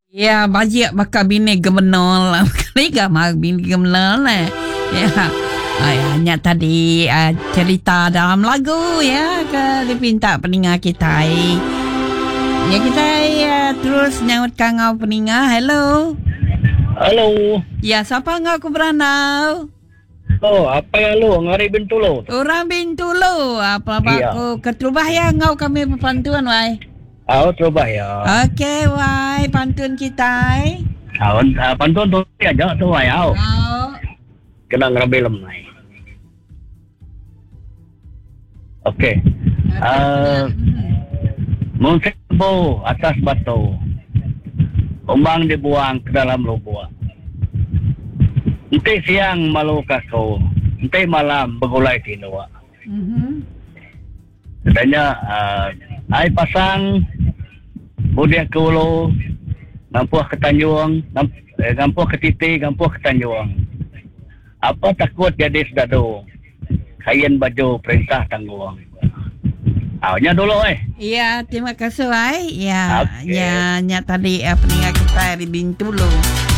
Ya, banyak bakal bini gemenol lah. Kali gamar bini gemenol lah. Ya. Hanya tadi cerita dalam lagu ya ke dipinta peninga kita. Ya kita terus nyawutkan ngau peninga. Hello. Halo. Ya, siapa ngau ku beranau? Oh, apa ya lu? Ngari Bintulu. Orang Bintulu. Apa aku ketrubah ya ngau kami berpantuan wai. Coba ya. Okey wai pantun kita. Pantun tu aja tu ya. Oh. Kena ngerabe lemai. Okey. Munsebo atas batu. Umbang dibuang ke dalam lubuk. Nanti siang malu kaku. Nanti malam begulai tinua. Katanya, ay pasang budiak ke ulu, ngampuh ke Tanjung, ngampuh ke Titi, ngampuh ke Tanjung. Apa takut jadi sedadu? Kain baju perintah tanggung. Nya dulu Iya, terima kasih wai. Ya, Okay. nya tadi peningat kita di Bintulu.